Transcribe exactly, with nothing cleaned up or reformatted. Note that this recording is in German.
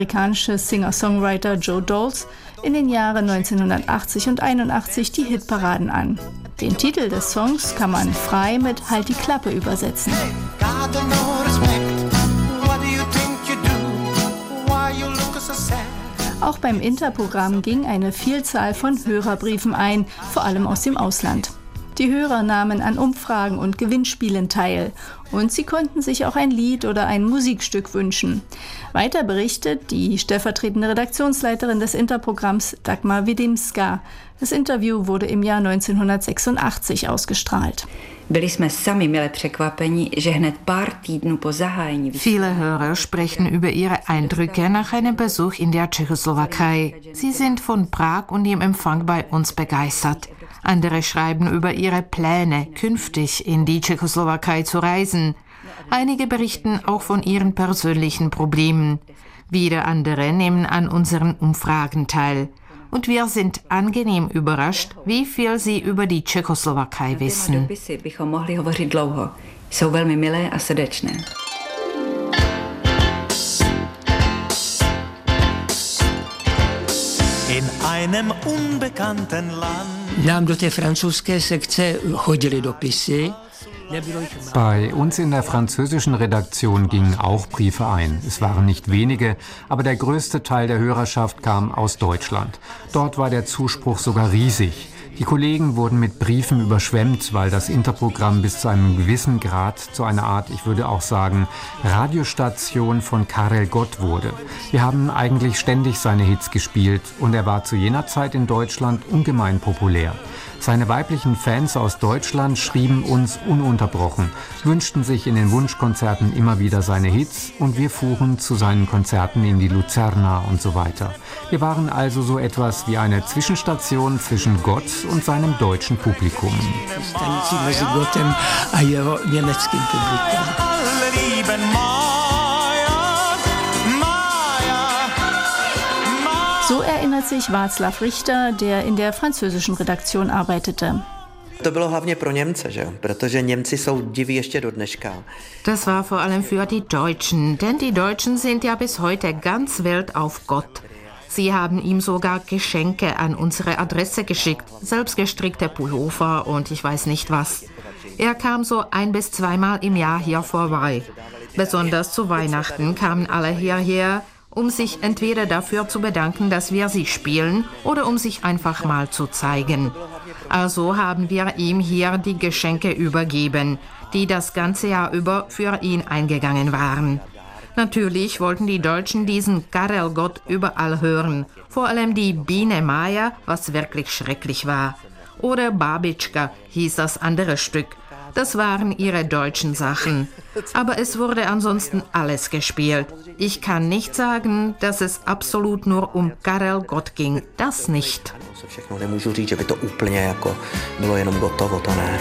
amerikanische Singer-Songwriter Joe Doles in den Jahren neunzehnhundertachtzig und einundachtzig die Hitparaden an. Den Titel des Songs kann man frei mit Halt die Klappe übersetzen. Auch beim Interprogramm ging eine Vielzahl von Hörerbriefen ein, vor allem aus dem Ausland. Die Hörer nahmen an Umfragen und Gewinnspielen teil und sie konnten sich auch ein Lied oder ein Musikstück wünschen. Weiter berichtet die stellvertretende Redaktionsleiterin des Interprogramms Dagmar Widimska. Das Interview wurde im Jahr neunzehnhundertsechsundachtzig ausgestrahlt. Viele Hörer sprechen über ihre Eindrücke nach einem Besuch in der Tschechoslowakei. Sie sind von Prag und dem Empfang bei uns begeistert. Andere schreiben über ihre Pläne, künftig in die Tschechoslowakei zu reisen. Einige berichten auch von ihren persönlichen Problemen. Wieder andere nehmen an unseren Umfragen teil. Und wir sind angenehm überrascht, wie viel sie über die Tschechoslowakei wissen. In einem unbekannten Land. Nám do té francouzské sekce chodili dopisy. Bei uns in der französischen Redaktion gingen auch Briefe ein. Es waren nicht wenige, aber der größte Teil der Hörerschaft kam aus Deutschland. Dort war der Zuspruch sogar riesig. Die Kollegen wurden mit Briefen überschwemmt, weil das Interprogramm bis zu einem gewissen Grad zu einer Art, ich würde auch sagen, Radiostation von Karel Gott wurde. Wir haben eigentlich ständig seine Hits gespielt und er war zu jener Zeit in Deutschland ungemein populär. Seine weiblichen Fans aus Deutschland schrieben uns ununterbrochen, wünschten sich in den Wunschkonzerten immer wieder seine Hits und wir fuhren zu seinen Konzerten in die Luzerna und so weiter. Wir waren also so etwas wie eine Zwischenstation zwischen Gott und seinem deutschen Publikum. So erinnert sich Václav Richter, der in der französischen Redaktion arbeitete. Das war vor allem für die Deutschen, denn die Deutschen sind ja bis heute ganz wild auf Gott. Sie haben ihm sogar Geschenke an unsere Adresse geschickt, selbstgestrickte Pullover und ich weiß nicht was. Er kam so ein- bis zweimal im Jahr hier vorbei. Besonders zu Weihnachten kamen alle hierher, um sich entweder dafür zu bedanken, dass wir sie spielen, oder um sich einfach mal zu zeigen. Also haben wir ihm hier die Geschenke übergeben, die das ganze Jahr über für ihn eingegangen waren. Natürlich wollten die Deutschen diesen Karel Gott überall hören, vor allem die Biene Maya, was wirklich schrecklich war. Oder Babitschka hieß das andere Stück. Das waren ihre deutschen Sachen. Aber es wurde ansonsten alles gespielt. Ich kann nicht sagen, dass es absolut nur um Karel Gott ging. Das nicht.